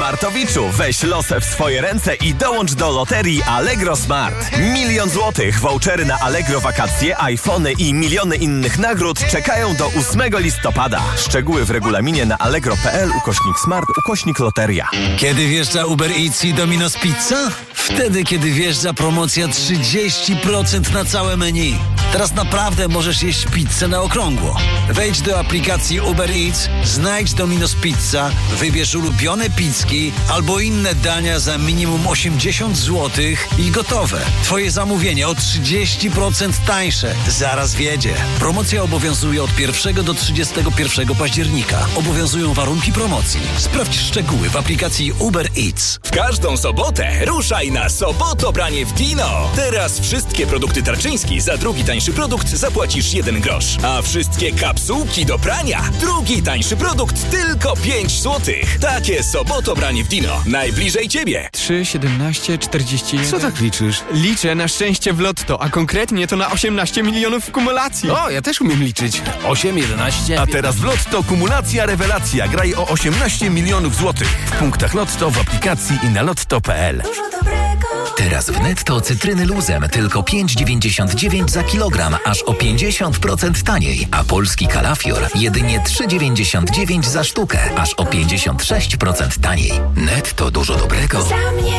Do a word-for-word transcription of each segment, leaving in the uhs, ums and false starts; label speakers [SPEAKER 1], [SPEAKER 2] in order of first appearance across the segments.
[SPEAKER 1] Smartowiczu, weź losy w swoje ręce i dołącz do loterii Allegro Smart. Milion złotych, vouchery na Allegro wakacje, iPhony i miliony innych nagród czekają do ósmego listopada. Szczegóły w regulaminie na allegro.pl ukośnik smart ukośnik loteria.
[SPEAKER 2] Kiedy wjeżdża Uber Eats i Domino's Pizza? Wtedy, kiedy wjeżdża promocja trzydzieści procent na całe menu. Teraz naprawdę możesz jeść pizzę na okrągło. Wejdź do aplikacji Uber Eats, znajdź Domino's Pizza, wybierz ulubione pizzki albo inne dania za minimum osiemdziesiąt złotych i gotowe. Twoje zamówienie o trzydzieści procent tańsze. Zaraz wjedzie. Promocja obowiązuje od pierwszego do trzydziestego pierwszego października. Obowiązują warunki promocji. Sprawdź szczegóły w aplikacji Uber Eats.
[SPEAKER 3] W każdą sobotę ruszaj na Sobotobranie w Dino. Teraz wszystkie produkty Tarczyński za drugi tańszy produkt zapłacisz jeden grosz. A wszystkie kapsułki do prania, drugi tańszy produkt tylko pięć złotych. Takie Sobotobranie w Dino. Najbliżej ciebie.
[SPEAKER 4] trzy, siedemnaście, czterdzieści jeden.
[SPEAKER 5] Co tak liczysz?
[SPEAKER 4] Liczę na szczęście w lotto, a konkretnie to na osiemnaście milionów w kumulacji.
[SPEAKER 5] O, ja też umiem liczyć. osiem, jedenaście...
[SPEAKER 6] A teraz w Lotto kumulacja rewelacja. Graj o osiemnaście milionów złotych. W punktach Lotto, w aplikacji i na lotto kropka pe el.
[SPEAKER 7] Teraz w Netto cytryny luzem tylko pięć dziewięćdziesiąt dziewięć za kilogram, aż o pięćdziesiąt procent taniej, a polski kalafior jedynie trzy dziewięćdziesiąt dziewięć za sztukę, aż o pięćdziesiąt sześć procent taniej. Netto, dużo dobrego.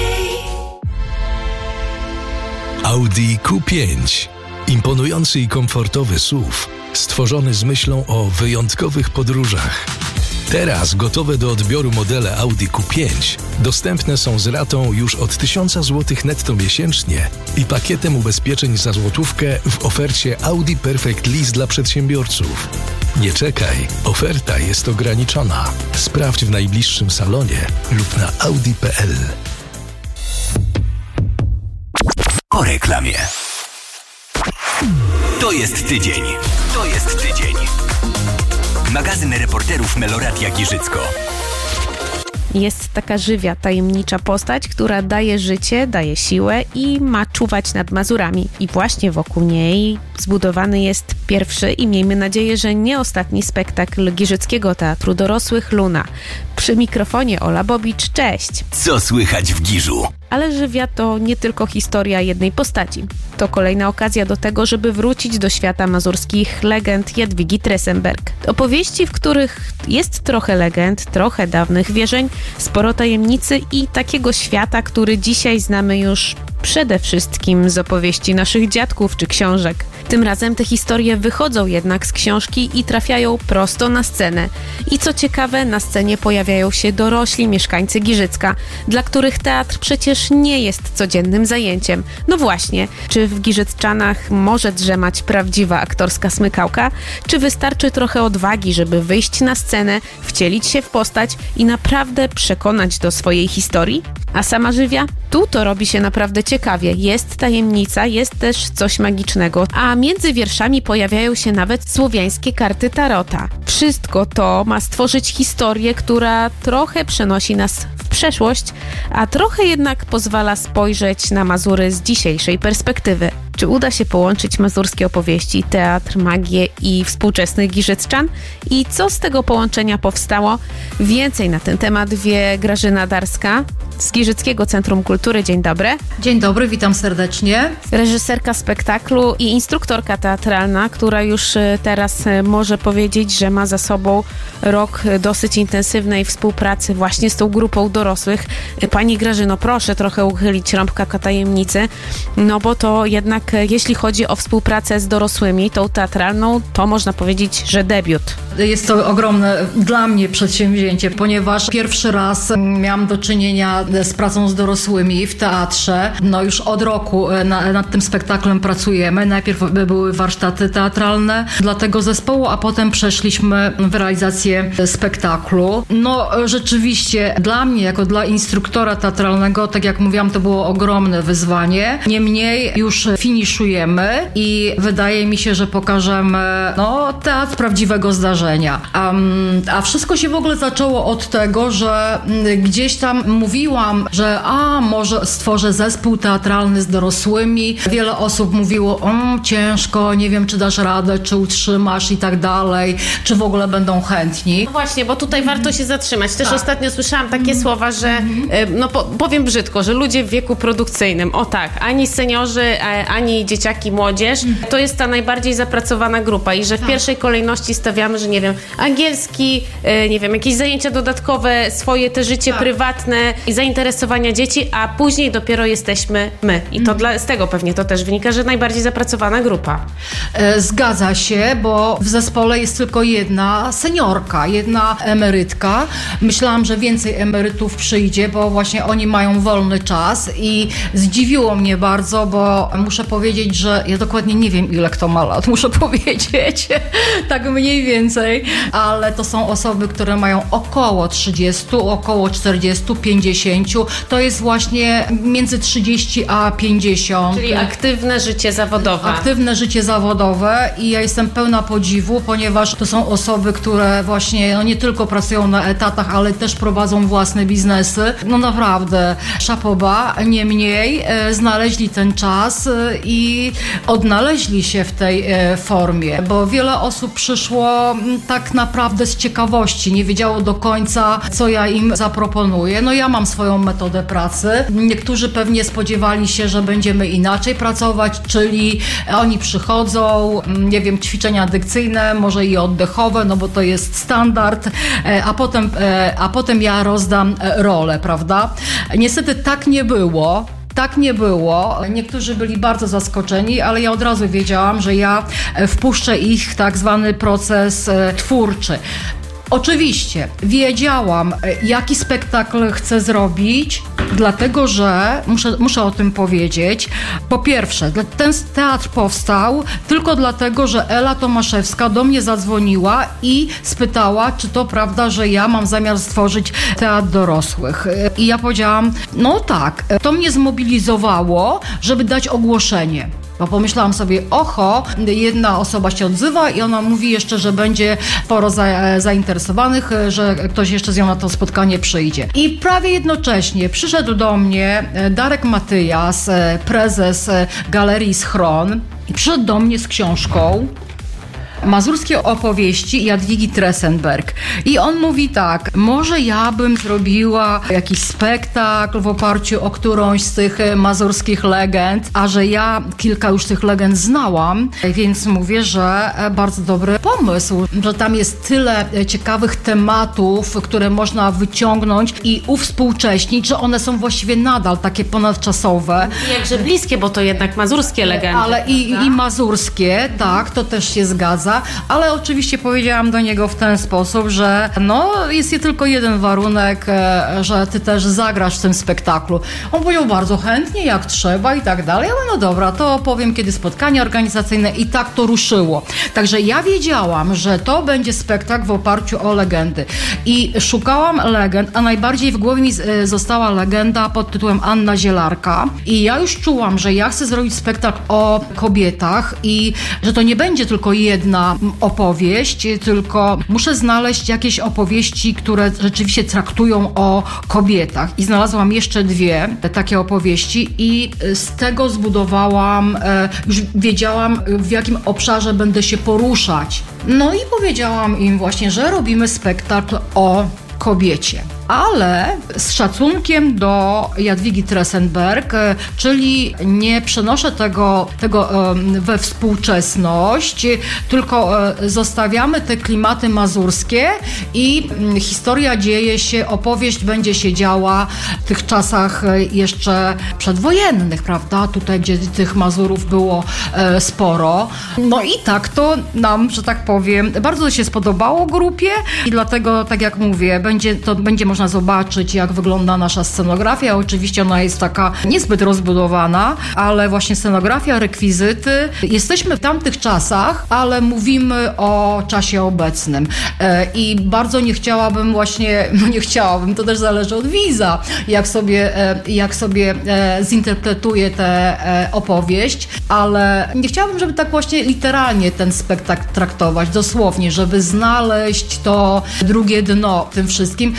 [SPEAKER 8] Audi Q pięć. Imponujący i komfortowy S U V, stworzony z myślą o wyjątkowych podróżach. Teraz gotowe do odbioru modele Audi Q pięć dostępne są z ratą już od tysiąc złotych netto miesięcznie i pakietem ubezpieczeń za złotówkę w ofercie Audi Perfect Lease dla przedsiębiorców. Nie czekaj, oferta jest ograniczona. Sprawdź w najbliższym salonie lub na audi kropka pe el.
[SPEAKER 1] Po reklamie. To jest tydzień. To jest tydzień. Magazyn reporterów Meloradia Giżycko.
[SPEAKER 9] Jest taka żywia, tajemnicza postać, która daje życie, daje siłę i ma czuwać nad Mazurami. I właśnie wokół niej zbudowany jest pierwszy i miejmy nadzieję, że nie ostatni spektakl Giżyckiego Teatru Dorosłych Luna. Przy mikrofonie Ola Bobicz, cześć!
[SPEAKER 1] Co słychać w Giżu?
[SPEAKER 9] Ale żywia to nie tylko historia jednej postaci. To kolejna okazja do tego, żeby wrócić do świata mazurskich legend Jadwigi Tresenberg. Opowieści, w których jest trochę legend, trochę dawnych wierzeń, sporo tajemnicy i takiego świata, który dzisiaj znamy już przede wszystkim z opowieści naszych dziadków czy książek. Tym razem te historie wychodzą jednak z książki i trafiają prosto na scenę. I co ciekawe, na scenie pojawiają się dorośli mieszkańcy Giżycka, dla których teatr przecież nie jest codziennym zajęciem. No właśnie, czy w Giżycczanach może drzemać prawdziwa aktorska smykałka? Czy wystarczy trochę odwagi, żeby wyjść na scenę, wcielić się w postać i naprawdę przekonać do swojej historii? A sama żywia? Tu to robi się naprawdę ciekawie. Jest tajemnica, jest też coś magicznego, a między wierszami pojawiają się nawet słowiańskie karty tarota. Wszystko to ma stworzyć historię, która trochę przenosi nas w przeszłość, a trochę jednak pozwala spojrzeć na Mazury z dzisiejszej perspektywy. Czy uda się połączyć mazurskie opowieści, teatr, magię i współczesnych Giżycczan? I co z tego połączenia powstało? Więcej na ten temat wie Grażyna Darska z Giżyckiego Centrum Kultury. Dzień dobry.
[SPEAKER 10] Dzień dobry, witam serdecznie.
[SPEAKER 9] Reżyserka spektaklu i instruktorka teatralna, która już teraz może powiedzieć, że ma za sobą rok dosyć intensywnej współpracy właśnie z tą grupą dorosłych. Pani Grażyno, proszę trochę uchylić rąbka tajemnicy, no bo to jednak jeśli chodzi o współpracę z dorosłymi, tą teatralną, to można powiedzieć, że debiut.
[SPEAKER 10] Jest to ogromne dla mnie przedsięwzięcie, ponieważ pierwszy raz miałam do czynienia z pracą z dorosłymi w teatrze. No już od roku na, nad tym spektaklem pracujemy. Najpierw były warsztaty teatralne dla tego zespołu, a potem przeszliśmy w realizację spektaklu. No rzeczywiście dla mnie, jako dla instruktora teatralnego, tak jak mówiłam, to było ogromne wyzwanie. Niemniej już finiszujemy i wydaje mi się, że pokażemy no, teatr prawdziwego zdarzenia. Um, a wszystko się w ogóle zaczęło od tego, że gdzieś tam mówiłam mówiłam, że a może stworzę zespół teatralny z dorosłymi, wiele osób mówiło, o ciężko, nie wiem czy dasz radę, czy utrzymasz i tak dalej, czy w ogóle będą chętni.
[SPEAKER 9] No właśnie, bo tutaj warto się zatrzymać. Też tak. Ostatnio słyszałam takie mm. słowa, że no po, powiem brzydko, że ludzie w wieku produkcyjnym, o tak, ani seniorzy, ani dzieciaki, młodzież, to jest ta najbardziej zapracowana grupa i że w tak. pierwszej kolejności stawiamy, że nie wiem, angielski, nie wiem, jakieś zajęcia dodatkowe, swoje te życie tak. prywatne i zainteresowania dzieci, a później dopiero jesteśmy my. I to mm. dla, z tego pewnie to też wynika, że najbardziej zapracowana grupa.
[SPEAKER 10] Zgadza się, bo w zespole jest tylko jedna seniorka, jedna emerytka. Myślałam, że więcej emerytów przyjdzie, bo właśnie oni mają wolny czas i zdziwiło mnie bardzo, bo muszę powiedzieć, że ja dokładnie nie wiem, ile kto ma lat, muszę powiedzieć, tak mniej więcej, ale to są osoby, które mają około trzydzieści, około czterdzieści, pięćdziesiąt, to jest właśnie między trzydzieści a pięćdziesiąt.
[SPEAKER 9] Czyli aktywne życie zawodowe.
[SPEAKER 10] Aktywne życie zawodowe i ja jestem pełna podziwu, ponieważ to są osoby, które właśnie no nie tylko pracują na etatach, ale też prowadzą własne biznesy. No naprawdę, szapoba, niemniej e, znaleźli ten czas e, i odnaleźli się w tej e, formie, bo wiele osób przyszło m, tak naprawdę z ciekawości, nie wiedziało do końca, co ja im zaproponuję. No ja mam swoją metodę pracy. Niektórzy pewnie spodziewali się, że będziemy inaczej pracować, czyli oni przychodzą, nie wiem, ćwiczenia dykcyjne, może i oddechowe, no bo to jest standard, a potem, a potem ja rozdam rolę, prawda? Niestety tak nie było. Tak nie było. Niektórzy byli bardzo zaskoczeni, ale ja od razu wiedziałam, że ja wpuszczę ich w tak zwany proces twórczy. Oczywiście wiedziałam, jaki spektakl chcę zrobić, dlatego że, muszę, muszę o tym powiedzieć, po pierwsze, ten teatr powstał tylko dlatego, że Ela Tomaszewska do mnie zadzwoniła i spytała, czy to prawda, że ja mam zamiar stworzyć teatr dorosłych. I ja powiedziałam, no tak, to mnie zmobilizowało, żeby dać ogłoszenie. Bo pomyślałam sobie, oho, jedna osoba się odzywa i ona mówi jeszcze, że będzie sporo za, zainteresowanych, że ktoś jeszcze z nią na to spotkanie przyjdzie. I prawie jednocześnie przyszedł do mnie Darek Matyjas, prezes Galerii Schron, i przyszedł do mnie z książką Mazurskie opowieści Jadwigi Tresenberg. I on mówi tak, może ja bym zrobiła jakiś spektakl w oparciu o którąś z tych mazurskich legend, a że ja kilka już tych legend znałam, więc mówię, że bardzo dobry pomysł, że tam jest tyle ciekawych tematów, które można wyciągnąć i uwspółcześnić, że one są właściwie nadal takie ponadczasowe.
[SPEAKER 9] I jakże bliskie, bo to jednak mazurskie legendy.
[SPEAKER 10] Ale i, i mazurskie, tak, to też się zgadza. Ale oczywiście powiedziałam do niego w ten sposób, że no jest tylko jeden warunek, że ty też zagrasz w tym spektaklu. On powiedział bardzo chętnie, jak trzeba i tak dalej. Ja mówię, no dobra, to opowiem kiedy spotkanie organizacyjne i tak to ruszyło. Także ja wiedziałam, że to będzie spektakl w oparciu o legendy. I szukałam legend, a najbardziej w głowie mi została legenda pod tytułem Anna Zielarka. I ja już czułam, że ja chcę zrobić spektakl o kobietach i że to nie będzie tylko jedna opowieść, tylko muszę znaleźć jakieś opowieści, które rzeczywiście traktują o kobietach. I znalazłam jeszcze dwie takie opowieści i z tego zbudowałam, już wiedziałam, w jakim obszarze będę się poruszać. No i powiedziałam im właśnie, że robimy spektakl o kobiecie. Ale z szacunkiem do Jadwigi Tresenberg, czyli nie przenoszę tego, tego we współczesność, tylko zostawiamy te klimaty mazurskie i historia dzieje się, opowieść będzie się działa w tych czasach jeszcze przedwojennych, prawda? Tutaj, gdzie tych Mazurów było sporo. No i tak to nam, że tak powiem, bardzo się spodobało grupie i dlatego, tak jak mówię, będzie, to będzie można można zobaczyć, jak wygląda nasza scenografia. Oczywiście ona jest taka niezbyt rozbudowana, ale właśnie scenografia, rekwizyty. Jesteśmy w tamtych czasach, ale mówimy o czasie obecnym. I bardzo nie chciałabym właśnie, no nie chciałabym, to też zależy od widza, jak sobie, jak sobie zinterpretuję tę opowieść, ale nie chciałabym, żeby tak właśnie literalnie ten spektakl traktować, dosłownie, żeby znaleźć to drugie dno w tym wszystkim. Dlatego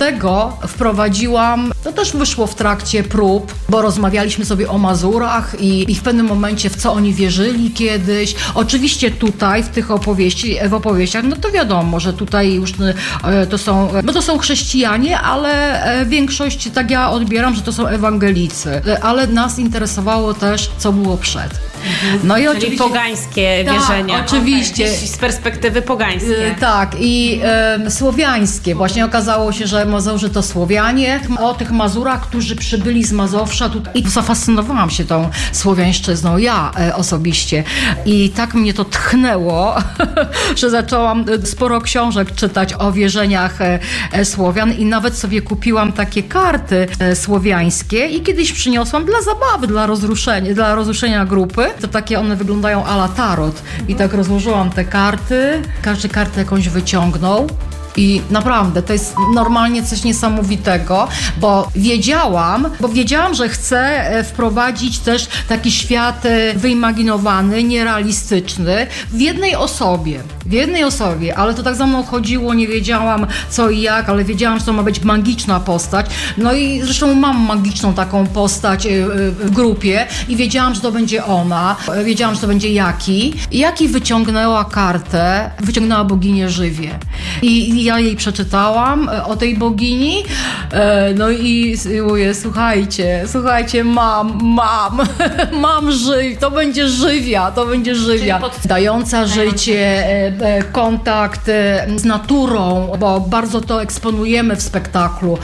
[SPEAKER 10] tego wprowadziłam, to też wyszło w trakcie prób, bo rozmawialiśmy sobie o Mazurach i, i w pewnym momencie w co oni wierzyli kiedyś. Oczywiście tutaj w tych opowieści, w opowieściach, no to wiadomo, że tutaj już to są, no to są chrześcijanie, ale większość, tak ja odbieram, że to są ewangelicy. Ale nas interesowało też, co było przed.
[SPEAKER 9] No i Czyli oczywiście pogańskie
[SPEAKER 10] tak,
[SPEAKER 9] wierzenia.
[SPEAKER 10] Oczywiście.
[SPEAKER 9] Okay. Z perspektywy pogańskiej.
[SPEAKER 10] Yy, tak, i yy, słowiańskie. Właśnie okazało się, że Mazurzy to Słowianie. O tych Mazurach, którzy przybyli z Mazowsza tutaj. I zafascynowałam się tą słowiańszczyzną, ja yy, osobiście. I tak mnie to tchnęło, że zaczęłam sporo książek czytać o wierzeniach yy, Słowian i nawet sobie kupiłam takie karty yy, słowiańskie i kiedyś przyniosłam dla zabawy, dla rozruszenia, dla rozruszenia grupy. To takie one wyglądają a la tarot. I tak rozłożyłam te karty, każdy kartę jakąś wyciągnął. I naprawdę, to jest normalnie coś niesamowitego, bo wiedziałam, bo wiedziałam, że chcę wprowadzić też taki świat wyimaginowany, nierealistyczny w jednej osobie. W jednej osobie, ale to tak za mną chodziło, nie wiedziałam co i jak, ale wiedziałam, że to ma być magiczna postać. No i zresztą mam magiczną taką postać w grupie i wiedziałam, że to będzie ona. Wiedziałam, że to będzie Jaki. Jaki wyciągnęła kartę, wyciągnęła boginię Żywię. I ja jej przeczytałam o tej bogini, no i mówię, słuchajcie, słuchajcie, mam, mam, mam żyw, to będzie Żywia, to będzie Żywia. Dająca życie, kontakt z naturą, bo bardzo to eksponujemy w spektaklu.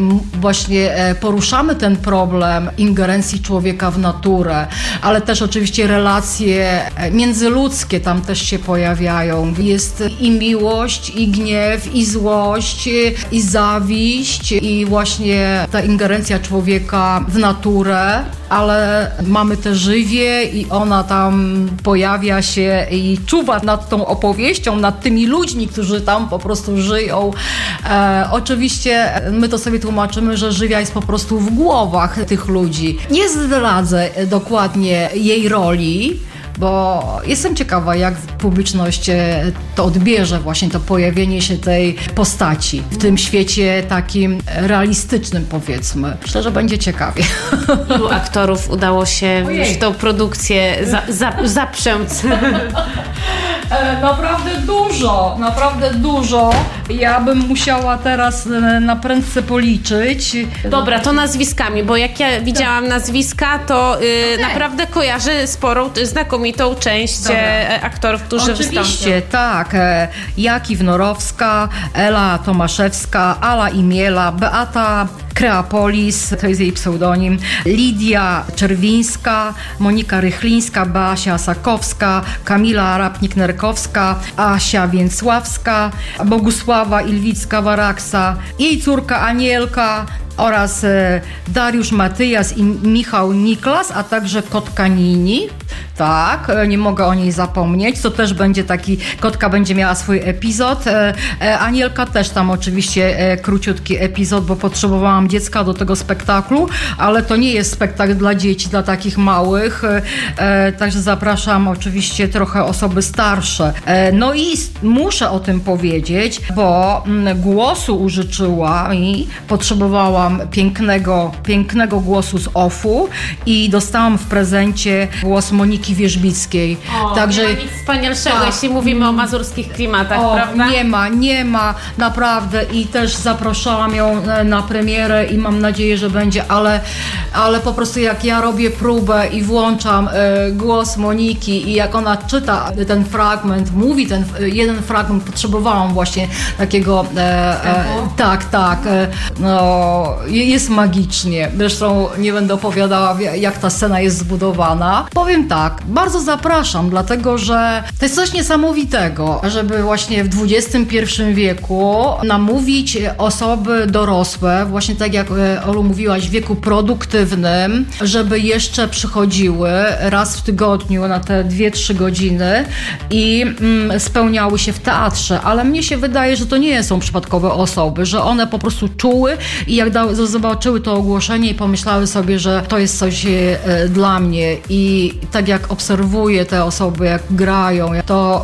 [SPEAKER 10] Właśnie poruszamy ten problem ingerencji człowieka w naturę, ale też oczywiście relacje międzyludzkie tam też się pojawiają. Jest i miłość, i gniew, i złość, i zawiść, i właśnie ta ingerencja człowieka w naturę, ale mamy tę Żywię i ona tam pojawia się i czuwa nad tą opowieścią, nad tymi ludźmi, którzy tam po prostu żyją. E, oczywiście my to sobie tłumaczymy, że Żywia jest po prostu w głowach tych ludzi. Nie zdradzę dokładnie jej roli, bo jestem ciekawa, jak publiczność to odbierze, właśnie to pojawienie się tej postaci w tym świecie takim realistycznym, powiedzmy. Myślę, że będzie ciekawie.
[SPEAKER 9] Ilu aktorów udało się w tą produkcję za, za, zaprzęc?
[SPEAKER 10] Naprawdę dużo, naprawdę dużo. Ja bym musiała teraz na prędce policzyć.
[SPEAKER 9] Dobra, to nazwiskami, bo jak ja widziałam nazwiska, to yy, okay. naprawdę kojarzę sporą, znakomitą część Dobra. aktorów, którzy
[SPEAKER 10] Oczywiście,
[SPEAKER 9] wystąpią.
[SPEAKER 10] Oczywiście, tak. Jaki Wnorowska, Ela Tomaszewska, Ala Imiela, Beata Kreapolis, to jest jej pseudonim, Lidia Czerwińska, Monika Rychlińska, Basia Sakowska, Kamila Rapnik-Nerkowska, Asia Więcławska, Bogusława Ilwicka-Waraksa, jej córka Anielka oraz Dariusz Matyjas i Michał Niklas, a także Kotka Nini. Tak, nie mogę o niej zapomnieć. To też będzie taki, Kotka będzie miała swój epizod. Anielka też tam oczywiście króciutki epizod, bo potrzebowałam dziecka do tego spektaklu, ale to nie jest spektakl dla dzieci, dla takich małych. Także zapraszam oczywiście trochę osoby starsze. No i muszę o tym powiedzieć, bo głosu użyczyła i potrzebowałam pięknego, pięknego głosu z ofu i dostałam w prezencie głos Moniki Wierzbickiej.
[SPEAKER 9] O, Także, nie ma nic wspanialszego, tak. jeśli mówimy o mazurskich klimatach, o, prawda?
[SPEAKER 10] Nie ma, nie ma, naprawdę i też zapraszałam ją na premierę i mam nadzieję, że będzie, ale, ale po prostu jak ja robię próbę i włączam e, głos Moniki i jak ona czyta ten fragment, mówi ten jeden fragment, potrzebowałam właśnie takiego e, e, tak, tak, e, no jest magicznie. Zresztą nie będę opowiadała, jak ta scena jest zbudowana. Powiem tak, bardzo zapraszam, dlatego że to jest coś niesamowitego, żeby właśnie w dwudziestym pierwszym wieku namówić osoby dorosłe, właśnie tak jak Olu mówiłaś, w wieku produktywnym, żeby jeszcze przychodziły raz w tygodniu na te dwie, trzy godziny i mm, spełniały się w teatrze, ale mnie się wydaje, że to nie są przypadkowe osoby, że one po prostu czuły i jak da, zobaczyły to ogłoszenie i pomyślały sobie, że to jest coś e, dla mnie i tak jak obserwuję te osoby, jak grają, to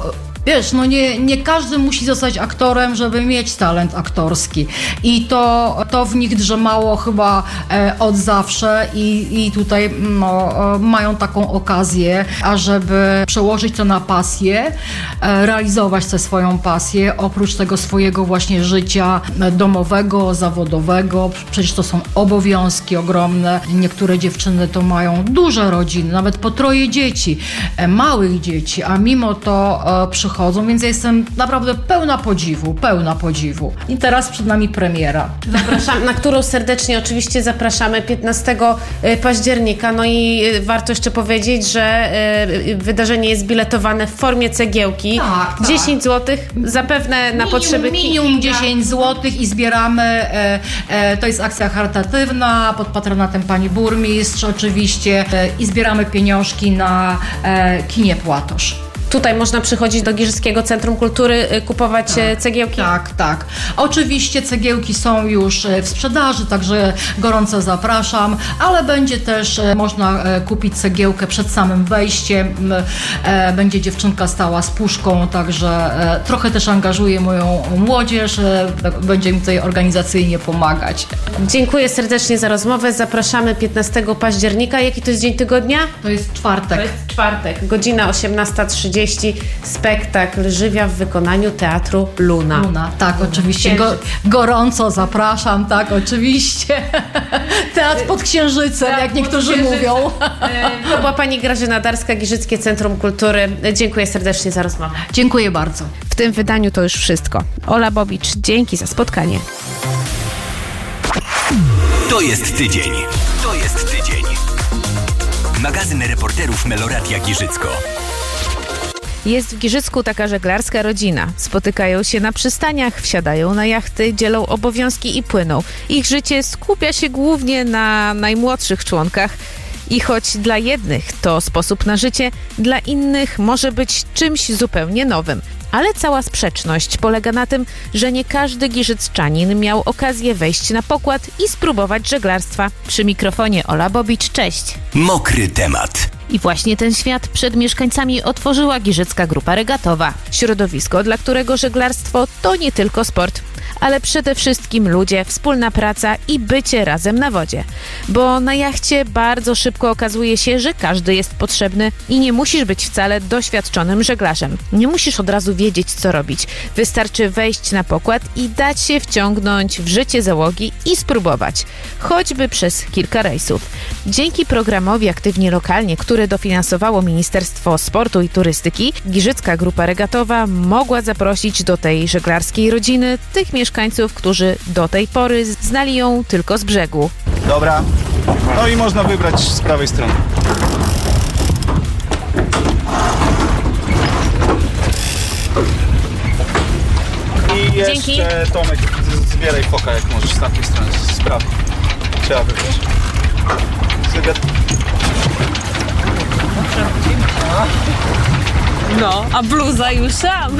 [SPEAKER 10] Wiesz, no nie, nie każdy musi zostać aktorem, żeby mieć talent aktorski. I to, to w nich drzemało chyba e, od zawsze i, i tutaj no, e, mają taką okazję, ażeby przełożyć to na pasję, e, realizować tę swoją pasję, oprócz tego swojego właśnie życia domowego, zawodowego. Przecież to są obowiązki ogromne. Niektóre dziewczyny to mają duże rodziny, nawet po troje dzieci, e, małych dzieci, a mimo to e, przychodzą, więc ja jestem naprawdę pełna podziwu, pełna podziwu. I teraz przed nami premiera.
[SPEAKER 9] Zapraszam, na którą serdecznie oczywiście zapraszamy piętnastego października. No i warto jeszcze powiedzieć, że wydarzenie jest biletowane w formie cegiełki.
[SPEAKER 10] Tak, tak.
[SPEAKER 9] dziesięć złotych, zapewne na
[SPEAKER 10] minimum,
[SPEAKER 9] potrzeby...
[SPEAKER 10] Minimum dziesięć złotych i zbieramy, e, e, to jest akcja charytatywna pod patronatem pani burmistrz oczywiście e, i zbieramy pieniążki na e, kinie Płatosz.
[SPEAKER 9] Tutaj można przychodzić do Giżyckiego Centrum Kultury, kupować tak, cegiełki?
[SPEAKER 10] Tak, tak. Oczywiście cegiełki są już w sprzedaży, także gorąco zapraszam, ale będzie też można kupić cegiełkę przed samym wejściem. Będzie dziewczynka stała z puszką, także trochę też angażuję moją młodzież, będzie mi tutaj organizacyjnie pomagać.
[SPEAKER 9] Dziękuję serdecznie za rozmowę. Zapraszamy piętnastego października. Jaki to jest dzień tygodnia?
[SPEAKER 10] To jest czwartek.
[SPEAKER 9] To jest czwartek, godzina osiemnasta trzydzieści. Spektakl Żywia w wykonaniu Teatru Luna.
[SPEAKER 10] Luna, tak, oczywiście. Go, gorąco zapraszam, tak, oczywiście. Teatr pod Księżycem, Teatr jak niektórzy mówią.
[SPEAKER 9] To była pani Grażyna Darska, Giżyckie Centrum Kultury. Dziękuję serdecznie za rozmowę.
[SPEAKER 10] Dziękuję bardzo.
[SPEAKER 9] W tym wydaniu to już wszystko. Ola Bobicz, dzięki za spotkanie.
[SPEAKER 3] To jest tydzień. To jest tydzień. Magazyn reporterów Meloradia Giżycko.
[SPEAKER 9] Jest w Giżycku taka żeglarska rodzina. Spotykają się na przystaniach, wsiadają na jachty, dzielą obowiązki i płyną. Ich życie skupia się głównie na najmłodszych członkach. I choć dla jednych to sposób na życie, dla innych może być czymś zupełnie nowym. Ale cała sprzeczność polega na tym, że nie każdy giżycczanin miał okazję wejść na pokład i spróbować żeglarstwa. Przy mikrofonie Ola Bobicz, cześć.
[SPEAKER 3] Mokry temat.
[SPEAKER 9] I właśnie ten świat przed mieszkańcami otworzyła Giżycka Grupa Regatowa. Środowisko, dla którego żeglarstwo to nie tylko sport, ale przede wszystkim ludzie, wspólna praca i bycie razem na wodzie. Bo na jachcie bardzo szybko okazuje się, że każdy jest potrzebny i nie musisz być wcale doświadczonym żeglarzem. Nie musisz od razu wiedzieć, co robić. Wystarczy wejść na pokład i dać się wciągnąć w życie załogi i spróbować. Choćby przez kilka rejsów. Dzięki programowi Aktywnie Lokalnie, który dofinansowało Ministerstwo Sportu i Turystyki, Giżycka Grupa Regatowa mogła zaprosić do tej żeglarskiej rodziny tych mieszkańców, którzy do tej pory znali ją tylko z brzegu.
[SPEAKER 11] Dobra, no i można wybrać z prawej strony. I jeszcze Dzięki. Tomek, zbieraj foka jak możesz z tamtej strony, z prawej. Trzeba wybrać. Zybie...
[SPEAKER 12] No, a bluza już sam.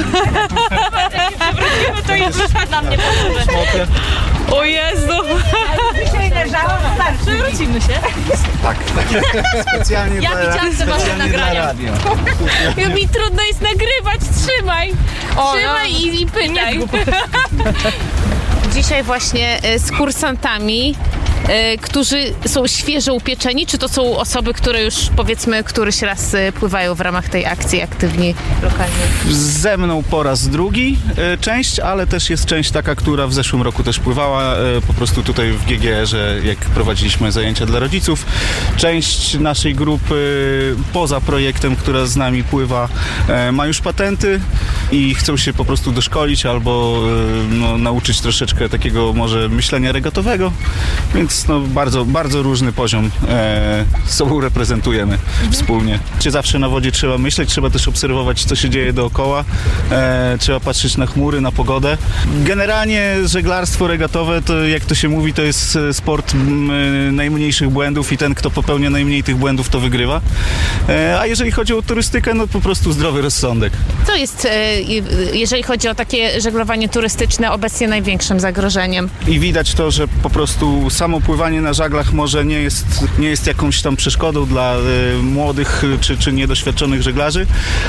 [SPEAKER 12] To jest na mnie potrzebne. O Jezu! Ale dzisiaj leżało, starczy. Przewrócimy się.
[SPEAKER 11] Tak, specjalnie
[SPEAKER 12] ja
[SPEAKER 11] dla,
[SPEAKER 12] widziałam te wasze nagrania. Ja mi trudno jest nagrywać, trzymaj. O, trzymaj no. i, i pytaj.
[SPEAKER 9] Dzisiaj właśnie z kursantami, y, którzy są świeżo upieczeni, czy to są osoby, które już powiedzmy któryś raz pływają w ramach tej akcji Aktywni Lokalnie?
[SPEAKER 11] Ze mną po raz drugi y, część, ale też jest część taka, która w zeszłym roku też pływała, y, po prostu tutaj w G G erze, jak prowadziliśmy zajęcia dla rodziców. Część naszej grupy y, poza projektem, która z nami pływa, y, ma już patenty i chcą się po prostu doszkolić albo y, no, nauczyć troszeczkę takiego może myślenia regatowego, więc no, bardzo, bardzo różny poziom e, sobą reprezentujemy mhm. wspólnie. Czy zawsze na wodzie trzeba myśleć, trzeba też obserwować, co się dzieje dookoła, e, trzeba patrzeć na chmury, na pogodę. Generalnie żeglarstwo regatowe, to jak to się mówi, to jest sport m, najmniejszych błędów i ten, kto popełnia najmniej tych błędów, to wygrywa. E, a jeżeli chodzi o turystykę, no po prostu zdrowy rozsądek.
[SPEAKER 9] Co jest, e, jeżeli chodzi o takie żeglowanie turystyczne, obecnie największym zagrożeniem?
[SPEAKER 11] I widać to, że po prostu samo samo pływanie na żaglach może nie jest, nie jest jakąś tam przeszkodą dla y, młodych czy, czy niedoświadczonych żeglarzy,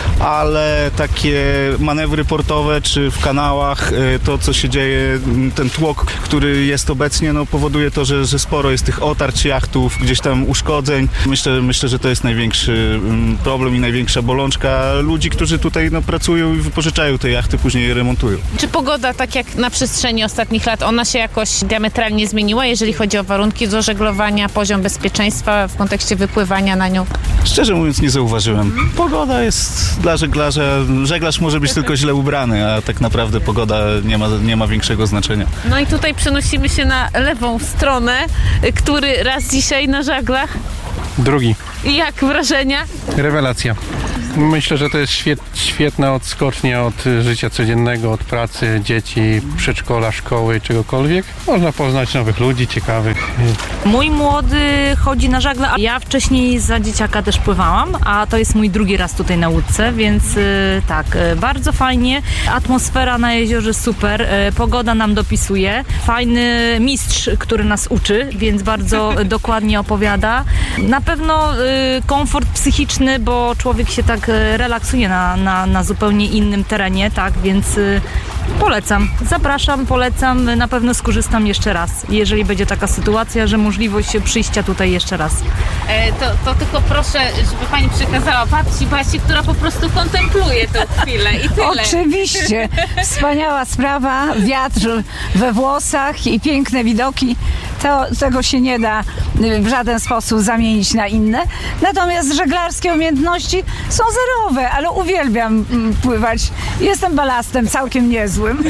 [SPEAKER 11] ale takie manewry portowe czy w kanałach, y, to co się dzieje, ten tłok, który jest obecnie, no powoduje to, że, że sporo jest tych otarć jachtów, gdzieś tam uszkodzeń. Myślę, myślę, że to jest największy problem i największa bolączka ludzi, którzy tutaj no, pracują i wypożyczają te jachty, później je remontują.
[SPEAKER 12] Czy pogoda, tak jak na przestrzeni ostatnich lat, ona się jakoś diametralnie zmieniła, jeżeli chodzi o warunki do żeglowania, poziom bezpieczeństwa w kontekście wypływania na nią?
[SPEAKER 11] Szczerze mówiąc nie zauważyłem. Pogoda jest dla żeglarza, żeglarz może być tylko źle ubrany, a tak naprawdę pogoda nie ma, nie ma większego znaczenia.
[SPEAKER 12] No i tutaj przenosimy się na lewą stronę. Który raz dzisiaj na żaglach?
[SPEAKER 13] Drugi.
[SPEAKER 12] I jak wrażenia?
[SPEAKER 13] Rewelacja. Myślę, że to jest świet, świetna odskocznia od życia codziennego, od pracy, dzieci, przedszkola, szkoły, czegokolwiek. Można poznać nowych ludzi, ciekawych.
[SPEAKER 14] Mój młody chodzi na żagle, a ja wcześniej za dzieciaka też pływałam, a to jest mój drugi raz tutaj na łódce, więc y, tak, y, bardzo fajnie. Atmosfera na jeziorze super, y, pogoda nam dopisuje. Fajny mistrz, który nas uczy, więc bardzo dokładnie opowiada. Na pewno y, komfort psychiczny, bo człowiek się tak relaksuje na, na, na zupełnie innym terenie, tak, więc y, polecam, zapraszam, polecam, na pewno skorzystam jeszcze raz, jeżeli będzie taka sytuacja, że możliwość przyjścia tutaj jeszcze raz.
[SPEAKER 12] E, to, to tylko proszę, żeby pani przekazała babci Basi, która po prostu kontempluje tę chwilę i tyle.
[SPEAKER 15] Oczywiście, wspaniała sprawa, wiatr we włosach i piękne widoki. To, tego się nie da w żaden sposób zamienić na inne. Natomiast żeglarskie umiejętności są zerowe, ale uwielbiam pływać. Jestem balastem całkiem niezłym.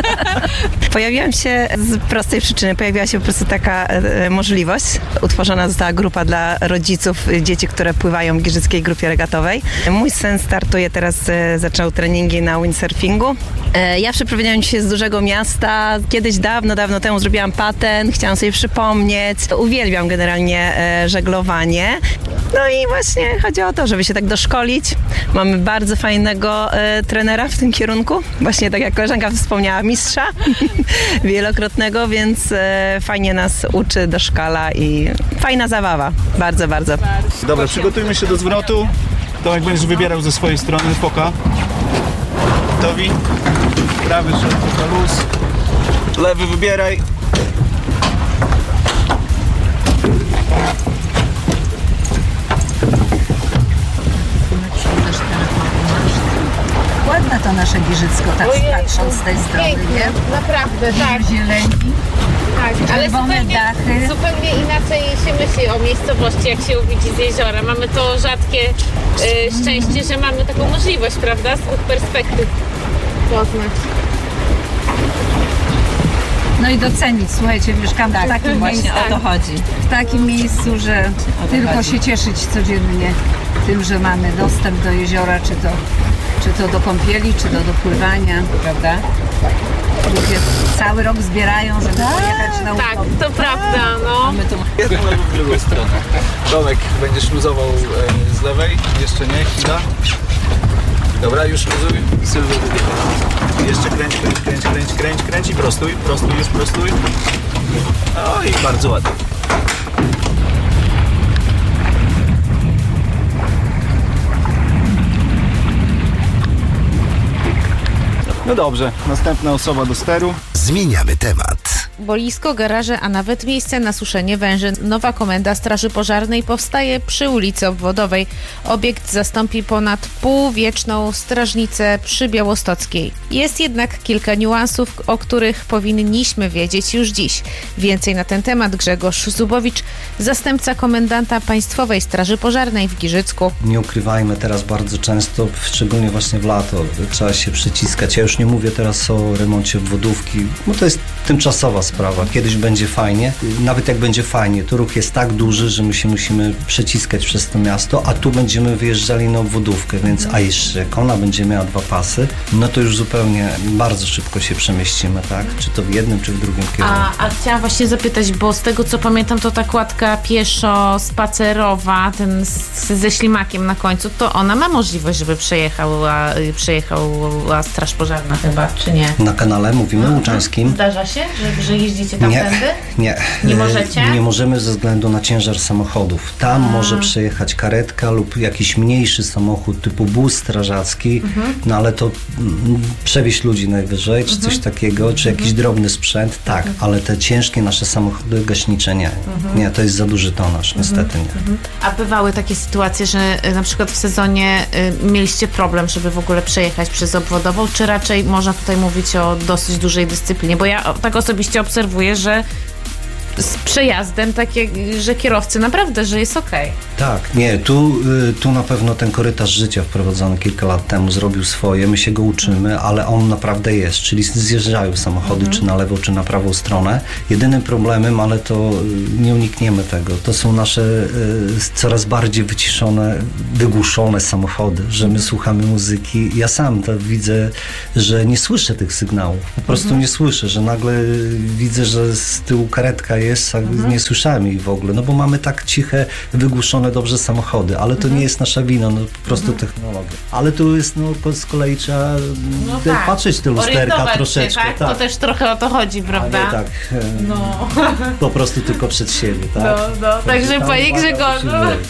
[SPEAKER 16] Pojawiłam się z prostej przyczyny. Pojawiła się po prostu taka e, możliwość. Utworzona została grupa dla rodziców dzieci, które pływają w Giżyckiej Grupie Regatowej. Mój syn startuje teraz, e, zaczął treningi na windsurfingu. E, ja przeprowadziłam się z dużego miasta. Kiedyś dawno, dawno temu zrobiłam patent. Chciałam sobie przypomnieć. Uwielbiam generalnie e, żeglowanie. No i właśnie chodzi o to, żeby się tak doszkolić. Mamy bardzo fajnego e, trenera w tym kierunku. Właśnie tak jak koleżanka wspomniała, mistrza wielokrotnego, więc e, fajnie nas uczy, doszkala i fajna zabawa. Bardzo, bardzo.
[SPEAKER 11] Dobra, przygotujmy się do zwrotu. Tomek będziesz wybierał ze swojej strony foka. Gotowi? Prawy szedł na luz. Lewy wybieraj.
[SPEAKER 15] Ładne to nasze Giżycko, tak patrząc z tej strony, nie?
[SPEAKER 12] Naprawdę, tak.
[SPEAKER 15] Zieleni,
[SPEAKER 12] tak, ale zupełnie,
[SPEAKER 15] dachy.
[SPEAKER 12] zupełnie inaczej się myśli o miejscowości, jak się widzi z jeziora. Mamy to rzadkie y, szczęście, że mamy taką możliwość, prawda, z dwóch perspektyw poznać.
[SPEAKER 15] No i docenić, słuchajcie, mieszkamy
[SPEAKER 16] Tak,
[SPEAKER 15] w takim
[SPEAKER 16] właśnie
[SPEAKER 15] miejscu,
[SPEAKER 16] o to chodzi.
[SPEAKER 15] w takim miejscu, że tylko
[SPEAKER 16] chodzi.
[SPEAKER 15] się cieszyć codziennie tym, że mamy dostęp do jeziora, czy to, czy to do kąpieli, czy to do pływania, prawda? Ludzie cały rok zbierają, żeby pojechać na
[SPEAKER 12] Tak,
[SPEAKER 15] urlop.
[SPEAKER 12] to prawda, no.
[SPEAKER 11] Jedną albo w drugą stronę. Tomek, będziesz luzował e, z lewej, jeszcze nie, chwila. Dobra, już luzuj. Sylwy jeszcze kręć, kręć, kręć, kręć, kręć, kręć i prostuj, prostuj, już prostuj. No i bardzo ładnie. No dobrze, następna osoba do steru.
[SPEAKER 17] Zmieniamy temat.
[SPEAKER 9] Boisko, garaże, a nawet miejsce na suszenie węży. Nowa komenda Straży Pożarnej powstaje przy ulicy Obwodowej. Obiekt zastąpi ponad półwieczną strażnicę przy Białostockiej. Jest jednak kilka niuansów, o których powinniśmy wiedzieć już dziś. Więcej na ten temat Grzegorz Zubowicz, zastępca komendanta Państwowej Straży Pożarnej w Giżycku.
[SPEAKER 18] Nie ukrywajmy, teraz bardzo często, szczególnie właśnie w lato, trzeba się przyciskać. Ja już nie mówię teraz o remoncie obwodówki, bo to jest tymczasowa sprawa. Kiedyś będzie fajnie. Nawet jak będzie fajnie, to ruch jest tak duży, że my się musimy przeciskać przez to miasto, a tu będziemy wyjeżdżali na obwodówkę, więc a jeszcze jak ona będzie miała dwa pasy, no to już zupełnie bardzo szybko się przemieścimy, tak? Czy to w jednym, czy w drugim kierunku.
[SPEAKER 12] A, a chciałam właśnie zapytać, bo z tego co pamiętam, to ta kładka pieszo-spacerowa, ten z, ze ślimakiem na końcu, to ona ma możliwość, żeby przejechała, przejechała Straż Pożarna chyba, czy nie?
[SPEAKER 18] Na kanale mówimy łuczańskim.
[SPEAKER 12] Zdarza się, że, że
[SPEAKER 9] jeździcie tamtędy?
[SPEAKER 18] Nie, nie.
[SPEAKER 9] Nie możecie?
[SPEAKER 18] Nie możemy ze względu na ciężar samochodów. Tam
[SPEAKER 9] A.
[SPEAKER 18] może przejechać karetka lub jakiś mniejszy samochód typu bus strażacki,
[SPEAKER 9] Mhm.
[SPEAKER 18] no ale to mm, przewieźć ludzi najwyżej, czy
[SPEAKER 9] Mhm.
[SPEAKER 18] coś takiego, czy jakiś drobny sprzęt, tak, ale te ciężkie nasze samochody gaśnicze nie.
[SPEAKER 9] Mhm.
[SPEAKER 18] Nie, to jest za duży tonaż, niestety nie.
[SPEAKER 9] Mhm. A bywały takie sytuacje, że y, na przykład w sezonie y, mieliście problem, żeby w ogóle przejechać przez obwodową, czy raczej można tutaj mówić o dosyć dużej dyscyplinie? Bo ja o- tak osobiście obserwuję, że z przejazdem takie, że kierowcy naprawdę, że jest okej.
[SPEAKER 18] Tak, nie, tu, y, tu na pewno ten korytarz życia wprowadzony kilka lat temu zrobił swoje, my się go uczymy, ale on naprawdę jest, czyli zjeżdżają samochody czy na lewą, czy na prawą stronę. Jedynym problemem, ale to y, nie unikniemy tego, to są nasze y, coraz bardziej wyciszone, wygłuszone samochody, że my słuchamy muzyki. Ja sam to widzę, że nie słyszę tych sygnałów, po prostu
[SPEAKER 9] Mhm.
[SPEAKER 18] nie słyszę, że nagle widzę, że z tyłu karetka jest, a nie słyszałem jej w ogóle, no bo mamy tak ciche, wygłuszone dobrze samochody, ale to nie jest nasza wina, no po prostu technologia. Ale tu jest, no po- z kolei trzeba
[SPEAKER 9] No
[SPEAKER 18] te-
[SPEAKER 9] tak.
[SPEAKER 18] patrzeć te lusterka
[SPEAKER 9] Orientować
[SPEAKER 18] troszeczkę.
[SPEAKER 9] się, tak? To też trochę o to chodzi, prawda?
[SPEAKER 18] A nie tak, e,
[SPEAKER 9] No.
[SPEAKER 18] po prostu tylko przed siebie, tak?
[SPEAKER 9] No, no, także
[SPEAKER 18] tam
[SPEAKER 9] panie
[SPEAKER 18] uwaga,
[SPEAKER 9] Grzegorzu.
[SPEAKER 18] musi być,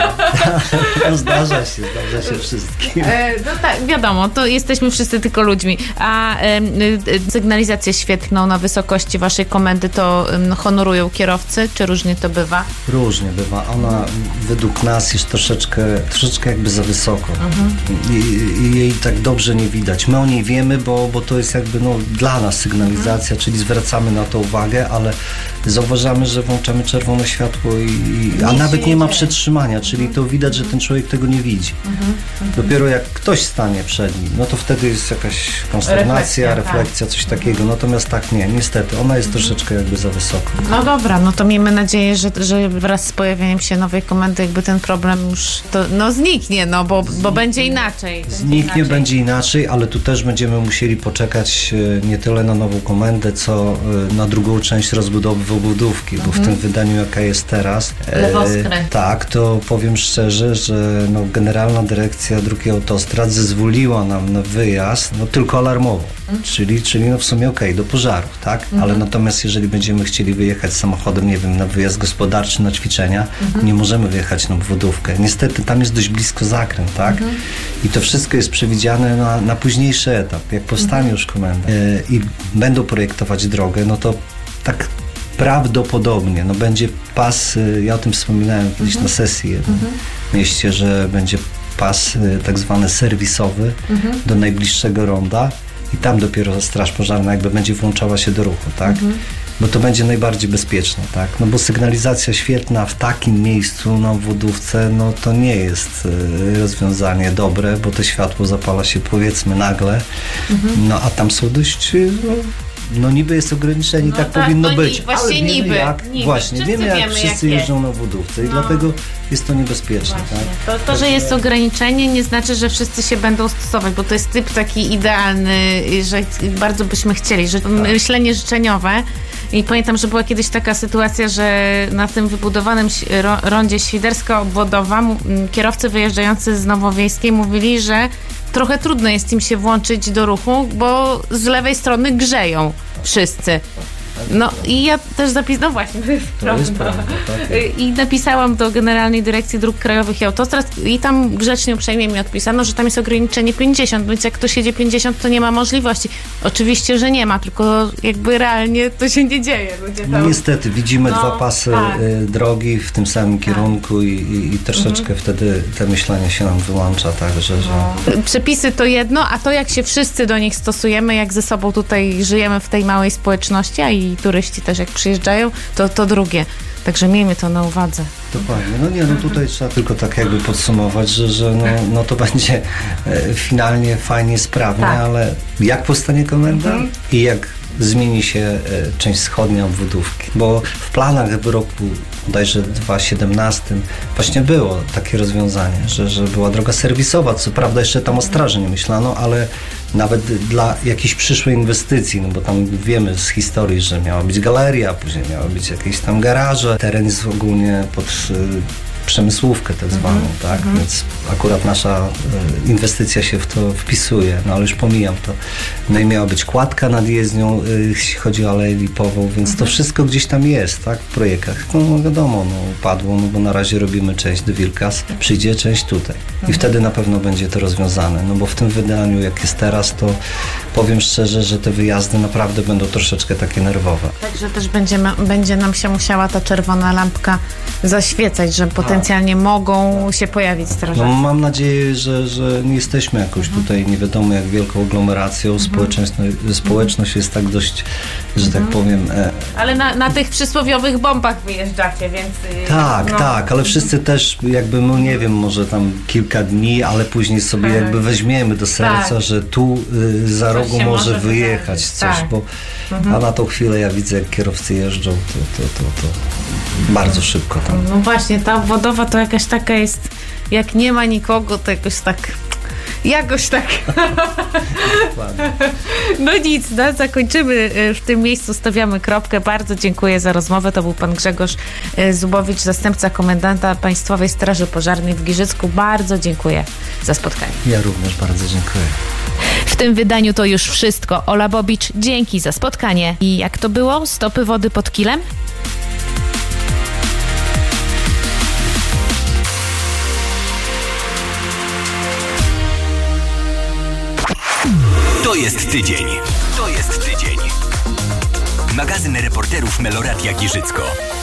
[SPEAKER 18] no. No, zdarza się, zdarza się wszystkim.
[SPEAKER 9] E, no tak, wiadomo, to jesteśmy wszyscy tylko ludźmi. A e, e, sygnalizację świetlną na wysokości waszej komendy to e, honorują kierowcy, czy różnie to bywa?
[SPEAKER 18] Różnie bywa. Ona według nas jest troszeczkę, troszeczkę jakby za wysoko.
[SPEAKER 9] Mhm.
[SPEAKER 18] I, I jej tak dobrze nie widać. My o niej wiemy, bo, bo to jest jakby no, dla nas sygnalizacja,
[SPEAKER 9] Mhm.
[SPEAKER 18] czyli zwracamy na to uwagę, ale zauważamy, że włączamy czerwone światło i, i a
[SPEAKER 9] Nic
[SPEAKER 18] nawet
[SPEAKER 9] się
[SPEAKER 18] nie
[SPEAKER 9] nie
[SPEAKER 18] ma
[SPEAKER 9] dzieje.
[SPEAKER 18] przetrzymania, czyli to widać, że ten człowiek tego nie widzi.
[SPEAKER 9] Mhm.
[SPEAKER 18] Dopiero jak ktoś stanie przed nim, no to wtedy jest jakaś konsternacja,
[SPEAKER 9] Refleksja,
[SPEAKER 18] refleksja,
[SPEAKER 9] tak.
[SPEAKER 18] coś takiego. Natomiast tak nie, niestety, ona jest troszeczkę jakby za wysoko.
[SPEAKER 9] No dobra, no to miejmy nadzieję, że, że wraz z pojawieniem się nowej komendy jakby ten problem już to, no zniknie, no bo, bo będzie inaczej. Będzie
[SPEAKER 18] Zniknie,
[SPEAKER 9] inaczej.
[SPEAKER 18] będzie inaczej, ale tu też będziemy musieli poczekać e, nie tyle na nową komendę, co e, na drugą część rozbudowy obwodówki, bo w
[SPEAKER 9] Mhm.
[SPEAKER 18] tym wydaniu, jaka jest teraz,
[SPEAKER 9] Lewoskry.
[SPEAKER 18] tak, to powiem szczerze, że no, Generalna Dyrekcja Dróg i Autostrad zezwoliła nam na wyjazd, no tylko alarmowo, czyli, czyli no w sumie okej, do pożarów, tak,
[SPEAKER 9] Mhm.
[SPEAKER 18] ale natomiast jeżeli będziemy chcieli wyjechać samochodem, nie wiem, na wyjazd gospodarczy, na ćwiczenia,
[SPEAKER 9] Mhm.
[SPEAKER 18] nie możemy wyjechać na obwodówkę. Niestety tam jest dość blisko zakręt, tak?
[SPEAKER 9] Mhm.
[SPEAKER 18] I to wszystko jest przewidziane na, na późniejszy etap. Jak powstanie
[SPEAKER 9] Mhm.
[SPEAKER 18] już komenda e, i będą projektować drogę, no to tak prawdopodobnie, no będzie pas, e, ja o tym wspominałem kiedyś na sesji jednej
[SPEAKER 9] Mhm.
[SPEAKER 18] w mieście, że będzie pas e, tak zwany serwisowy
[SPEAKER 9] Mhm.
[SPEAKER 18] do najbliższego ronda i tam dopiero straż pożarna jakby będzie włączała się do ruchu, tak?
[SPEAKER 9] Mhm.
[SPEAKER 18] Bo to będzie najbardziej bezpieczne, tak? No bo sygnalizacja świetna w takim miejscu na obwodówce, no to nie jest y, rozwiązanie dobre, bo to światło zapala się powiedzmy nagle,
[SPEAKER 9] Mhm.
[SPEAKER 18] no a tam są dość, y, no, no niby jest ograniczenie,
[SPEAKER 9] No
[SPEAKER 18] tak,
[SPEAKER 9] tak,
[SPEAKER 18] powinno
[SPEAKER 9] no
[SPEAKER 18] być,
[SPEAKER 9] ni- właśnie
[SPEAKER 18] ale wiemy
[SPEAKER 9] niby,
[SPEAKER 18] jak,
[SPEAKER 9] niby.
[SPEAKER 18] właśnie,
[SPEAKER 9] Wszyscy
[SPEAKER 18] wiemy jak
[SPEAKER 9] wiemy,
[SPEAKER 18] wszyscy
[SPEAKER 9] jak
[SPEAKER 18] jeżdżą
[SPEAKER 9] jest.
[SPEAKER 18] na obwodówce i
[SPEAKER 9] No.
[SPEAKER 18] dlatego jest to niebezpieczne, tak?
[SPEAKER 9] To, to, że jest ograniczenie, nie znaczy, że wszyscy się będą stosować, bo to jest typ taki idealny, że bardzo byśmy chcieli, że myślenie życzeniowe. I pamiętam, że była kiedyś taka sytuacja, że na tym wybudowanym ś- ro- rondzie Świderska-Obwodowa m- kierowcy wyjeżdżający z Nowowiejskiej mówili, że trochę trudno jest im się włączyć do ruchu, bo z lewej strony grzeją wszyscy. No i ja też zapisałam, no właśnie, to jest
[SPEAKER 18] To jest
[SPEAKER 9] prawda.
[SPEAKER 18] prawda, tak.
[SPEAKER 9] I napisałam do Generalnej Dyrekcji Dróg Krajowych i Autostrad i tam grzecznie, uprzejmie mi odpisano, że tam jest ograniczenie pięćdziesiąt, więc jak ktoś jedzie pięćdziesiąt, to nie ma możliwości. Oczywiście, że nie ma, tylko jakby realnie to się nie dzieje. Ludzie
[SPEAKER 18] No
[SPEAKER 9] tam...
[SPEAKER 18] niestety, widzimy
[SPEAKER 9] No,
[SPEAKER 18] dwa pasy
[SPEAKER 9] tak.
[SPEAKER 18] y, drogi w tym samym kierunku i, i, i troszeczkę
[SPEAKER 9] Mhm.
[SPEAKER 18] wtedy te myślenie się nam wyłącza, także, że...
[SPEAKER 9] Przepisy to jedno, a to jak się wszyscy do nich stosujemy, jak ze sobą tutaj żyjemy w tej małej społeczności, a i turyści też jak przyjeżdżają, to to drugie. Także miejmy to na uwadze.
[SPEAKER 18] Dokładnie. No nie, no tutaj trzeba tylko tak jakby podsumować, że, że no, no to będzie e, finalnie fajnie, sprawnie,
[SPEAKER 9] Tak.
[SPEAKER 18] ale jak powstanie komenda
[SPEAKER 9] Mhm.
[SPEAKER 18] i jak zmieni się e, część wschodnia obwodówki. Bo w planach w roku bodajże dwa tysiące siedemnastym właśnie było takie rozwiązanie, że, że była droga serwisowa. Co prawda jeszcze tam o straży nie myślano, ale nawet dla jakiejś przyszłej inwestycji, no bo tam wiemy z historii, że miała być galeria, później miały być jakieś tam garaże. Teren jest ogólnie pod przemysłówkę tak zwaną, mhm. tak? Mhm. Więc akurat nasza y, inwestycja się w to wpisuje, no ale już pomijam to. No i miała być kładka nad jezdnią, y, jeśli chodzi o Aleję Lipową, więc mhm. to wszystko gdzieś tam jest, tak? W projektach. No wiadomo, no padło, no bo na razie robimy część do Wilkas, przyjdzie część tutaj. I wtedy na pewno będzie to rozwiązane, no bo w tym wydaniu, jak jest teraz, to powiem szczerze, że te wyjazdy naprawdę będą troszeczkę takie nerwowe.
[SPEAKER 9] Także też będziemy, będzie nam się musiała ta czerwona lampka zaświecać, że potencjalnie tak. mogą się pojawić strażacy.
[SPEAKER 18] No mam nadzieję, że, że nie jesteśmy jakoś mhm. tutaj nie wiadomo jak wielką aglomeracją. Mhm. Społeczność, społeczność jest tak dość, że mhm. tak powiem... E...
[SPEAKER 9] Ale na, na tych przysłowiowych bombach wyjeżdżacie, więc...
[SPEAKER 18] Tak, no. tak, ale wszyscy też jakby, no nie wiem, może tam kilka dni, ale później sobie tak. jakby weźmiemy do serca, tak. że tu y, za coś rogu może, może wyjechać coś, tak. bo mhm. a na tą chwilę ja widzę, jak kierowcy jeżdżą, to, to, to, to bardzo szybko tam.
[SPEAKER 9] No właśnie, ta obwodowa to jakaś taka jest, jak nie ma nikogo, to jakoś tak jakoś tak. No nic, no, zakończymy w tym miejscu, stawiamy kropkę. Bardzo dziękuję za rozmowę. To był pan Grzegorz Zubowicz, zastępca komendanta Państwowej Straży Pożarnej w Giżycku. Bardzo dziękuję za spotkanie.
[SPEAKER 18] Ja również bardzo dziękuję.
[SPEAKER 9] W tym wydaniu to już wszystko. Ola Bobicz, dzięki za spotkanie. I jak to było? Stopy wody pod kilem?
[SPEAKER 1] To jest tydzień. To jest tydzień. Magazyn reporterów Meloradia Giżycko.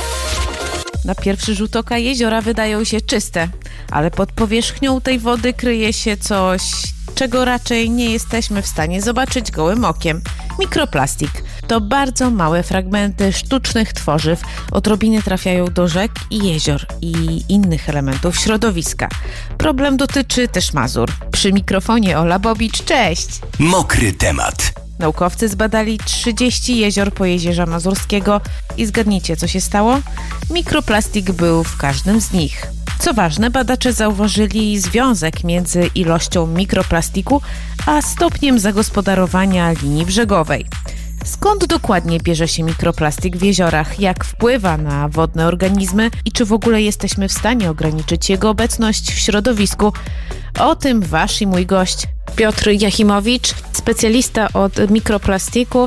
[SPEAKER 9] Na pierwszy rzut oka jeziora wydają się czyste, ale pod powierzchnią tej wody kryje się coś, czego raczej nie jesteśmy w stanie zobaczyć gołym okiem. Mikroplastik. To bardzo małe fragmenty sztucznych tworzyw. Odrobiny trafiają do rzek i jezior i innych elementów środowiska. Problem dotyczy też Mazur. Przy mikrofonie Ola Bobicz, cześć!
[SPEAKER 1] Mokry temat.
[SPEAKER 9] Naukowcy zbadali trzydzieści jezior Pojezierza Mazurskiego i zgadnijcie, co się stało? Mikroplastik był w każdym z nich. Co ważne, badacze zauważyli związek między ilością mikroplastiku a stopniem zagospodarowania linii brzegowej. Skąd dokładnie bierze się mikroplastik w jeziorach? Jak wpływa na wodne organizmy? I czy w ogóle jesteśmy w stanie ograniczyć jego obecność w środowisku? O tym wasz i mój gość Piotr Jachimowicz, specjalista od mikroplastiku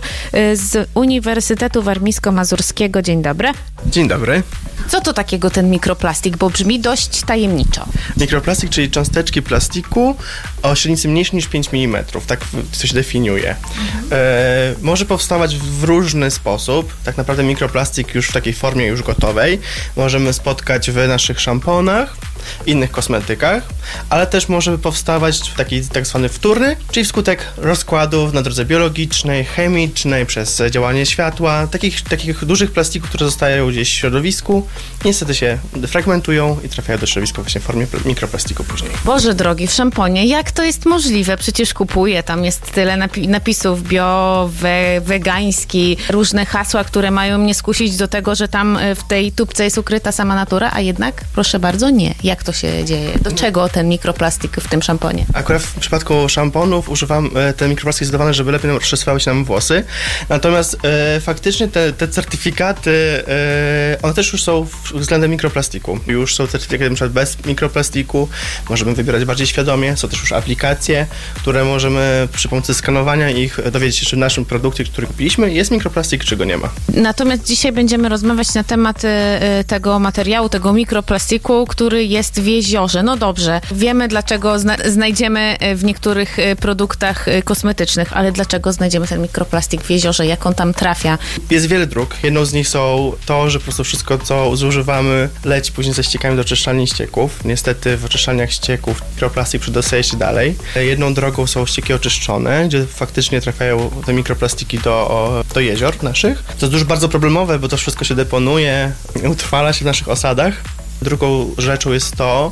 [SPEAKER 9] z Uniwersytetu Warmińsko-Mazurskiego. Dzień dobry.
[SPEAKER 19] Dzień dobry.
[SPEAKER 9] Co to takiego ten mikroplastik, bo brzmi dość tajemniczo.
[SPEAKER 19] Mikroplastik, czyli cząsteczki plastiku o średnicy mniejszej niż pięć milimetrów, tak to się definiuje. Mhm. E, może powstawać w różny sposób. Tak naprawdę mikroplastik już w takiej formie już gotowej możemy spotkać w naszych szamponach, innych kosmetykach, ale też może powstawać taki tak zwany wtórny, czyli wskutek rozkładów na drodze biologicznej, chemicznej, przez działanie światła, takich, takich dużych plastików, które zostają gdzieś w środowisku, niestety się fragmentują i trafiają do środowiska właśnie w formie mikroplastiku później.
[SPEAKER 9] Boże drogi, w szamponie, jak to jest możliwe? Przecież kupuję, tam jest tyle napi- napisów bio, we, wegański, różne hasła, które mają mnie skusić do tego, że tam w tej tubce jest ukryta sama natura, a jednak, proszę bardzo, nie. Jak to się dzieje? Do czego ten mikroplastik w tym szamponie?
[SPEAKER 19] Akurat w przypadku szamponów używam ten mikroplastik jest dodawany, żeby lepiej rozsypały się nam włosy. Natomiast e, faktycznie te, te certyfikaty, e, one też już są względem mikroplastiku. Już są certyfikaty na przykład bez mikroplastiku. Możemy wybierać bardziej świadomie. Są też już aplikacje, które możemy przy pomocy skanowania ich dowiedzieć się, czy w naszym produkcie, który kupiliśmy, jest mikroplastik, czy go nie ma.
[SPEAKER 9] Natomiast dzisiaj będziemy rozmawiać na temat e, tego materiału, tego mikroplastiku, który jest w jeziorze. No dobrze, wiemy dlaczego zna- znajdziemy w niektórych produktach kosmetycznych, ale dlaczego znajdziemy ten mikroplastik w jeziorze? Jak on tam trafia?
[SPEAKER 19] Jest wiele dróg. Jedną z nich są to, że po prostu wszystko, co zużywamy, leci później ze ściekami do oczyszczalni ścieków. Niestety w oczyszczalniach ścieków mikroplastik przedostaje się dalej. Jedną drogą są ścieki oczyszczone, gdzie faktycznie trafiają te mikroplastiki do, do jezior naszych. To jest już bardzo problemowe, bo to wszystko się deponuje, utrwala się w naszych osadach. Drugą rzeczą jest to,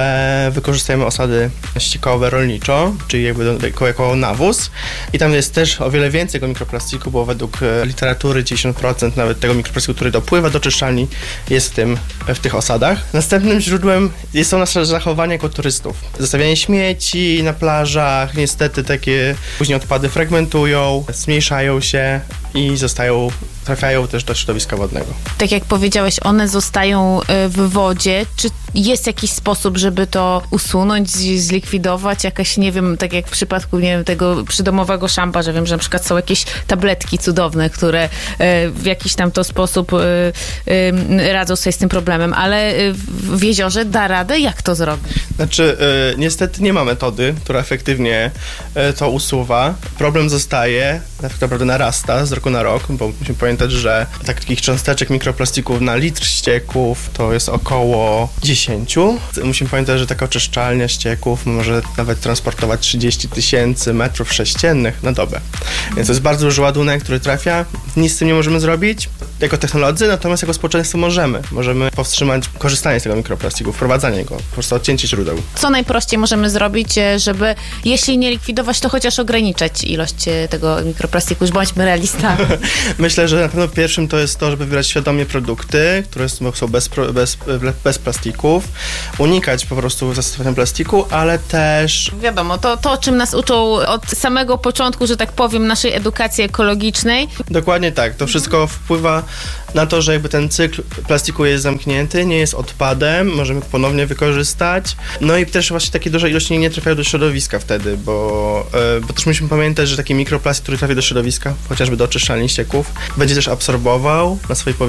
[SPEAKER 19] że wykorzystujemy osady ściekowe rolniczo, czyli jakby do, jako, jako nawóz i tam jest też o wiele więcej tego mikroplastiku, bo według literatury dziewięćdziesiąt procent nawet tego mikroplastiku, który dopływa do czyszczalni, jest w, tym, w tych osadach. Następnym źródłem jest to nasze zachowanie jako turystów. Zostawianie śmieci na plażach, niestety takie później odpady fragmentują, zmniejszają się i zostają, trafiają też do środowiska wodnego.
[SPEAKER 9] Tak jak powiedziałeś, one zostają w wodzie. Czy jest jakiś sposób, żeby to usunąć, zlikwidować? Jakaś, nie wiem, tak jak w przypadku, nie wiem, tego przydomowego szampa, że wiem, że na przykład są jakieś tabletki cudowne, które w jakiś tam to sposób radzą sobie z tym problemem, ale w jeziorze da radę? Jak to zrobić?
[SPEAKER 19] Znaczy, y, niestety nie ma metody, która efektywnie y, to usuwa. Problem zostaje, tak naprawdę narasta z roku na rok, bo musimy pamiętać, że takich cząsteczek mikroplastików na litr ścieków to jest około dziesięć. Musimy pamiętać, że taka oczyszczalnia ścieków może nawet transportować trzydzieści tysięcy metrów sześciennych na dobę. Więc to jest bardzo duży ładunek, który trafia. Nic z tym nie możemy zrobić jako technolodzy, natomiast jako społeczeństwo możemy. Możemy powstrzymać korzystanie z tego mikroplastiku, wprowadzanie go, po prostu odcięcie źródeł.
[SPEAKER 9] Co najprościej możemy zrobić, żeby, jeśli nie likwidować, to chociaż ograniczać ilość tego mikroplastiku? Już bądźmy realistami.
[SPEAKER 19] Myślę, że na pewno pierwszym to jest to, żeby wybierać świadomie produkty, które są bez, bez, bez plastików, unikać po prostu zastosowania plastiku, ale też...
[SPEAKER 9] Wiadomo, to, to o czym nas uczą od samego początku, że tak powiem, naszej edukacji ekologicznej.
[SPEAKER 19] Dokładnie tak. To wszystko wpływa na to, że jakby ten cykl plastiku jest zamknięty, nie jest odpadem, możemy ponownie wykorzystać. No i też właśnie takie duże ilości nie trafiają do środowiska wtedy, bo, yy, bo też musimy pamiętać, że taki mikroplastik, który trafia do środowiska, chociażby do oczyszczalni ścieków, będzie też absorbował na swojej powierzchni